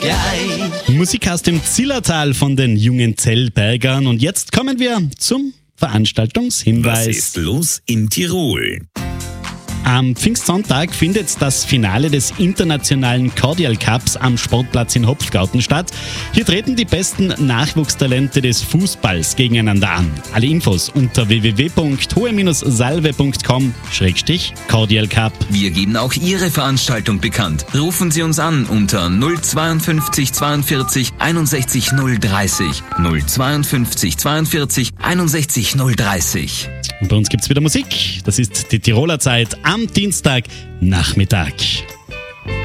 gleich. Musik aus dem Zillertal von den jungen Zellbergern. Und jetzt kommen wir zum Veranstaltungshinweis. Was ist los in Tirol? Am Pfingstsonntag findet das Finale des internationalen Cordial Cups am Sportplatz in Hopfgarten statt. Hier treten die besten Nachwuchstalente des Fußballs gegeneinander an. Alle Infos unter www.hohe-salve.com/Cordial Cup. Wir geben auch Ihre Veranstaltung bekannt. Rufen Sie uns an unter 052 42 61 030. 052 42 61 030. Und bei uns gibt's wieder Musik. Das ist die Tiroler Zeit am Dienstagnachmittag.